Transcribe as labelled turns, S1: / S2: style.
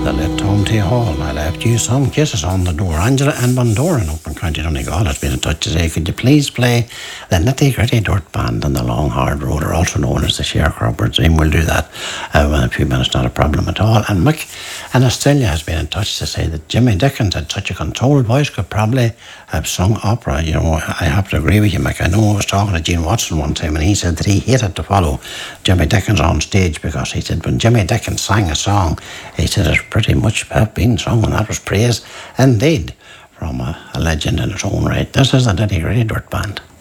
S1: the late Tom T. Hall. I left you some kisses on the door. Angela and Bundoran up in County Donegal has been in touch to say, could you please play the Nitty Gritty Dirt Band on the Long Hard Road, or also known as the Sharecropper Dream? We'll do that in a few minutes, not a problem at all. And Mick in Australia has been in touch to say that Jimmy Dickens had such a controlled voice, could probably have sung opera. You know, I have to agree with you, Mick. I know I was talking to Gene Watson one time and he said that he hated to follow Jimmy Dickens on stage because he said when Jimmy Dickens sang a song, he said it pretty much have been sung, and that was praise indeed from a legend in its own right. This is the Nitty Gritty Dirt Band.